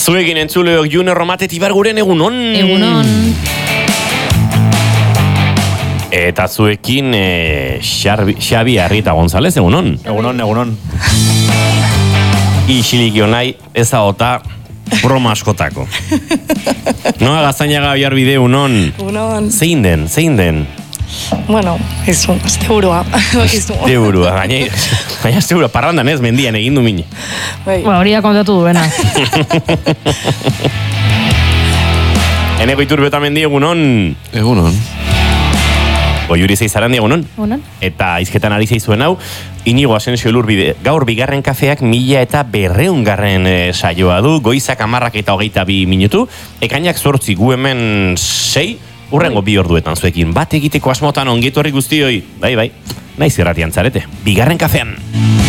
Zuekin entzuleok June Romatet Ibarguren egunon. Egunon. Eta zuekin Xabi Arrieta González, egunon. Egunon. Ixilik jonai ez agota broma askotako. Noa Gaztainaga Oiarbide, egunon. Egunon. Zein den? Bueno, asteburua. Asteburua, baina asteburua, parrandan ez, mendian egin du min. Hori da kontatu duena. Eneko Iturbeta mendi, egunon. Egunon. Goiuri Zeizarandi, egunon. Egunon. Eta izketan ari zeizuen hau, Inigo Asensio Elurbide. Gaur bigarren kafeak 1200 saioa du, goizak 10:22 minutu, ekainak 8, gu hemen 6, urrengo 2 orduetan zuekin. Bat egiteko asmotan ongetorri guztioi, bai, naiz irratian zarete, bigarren kafean.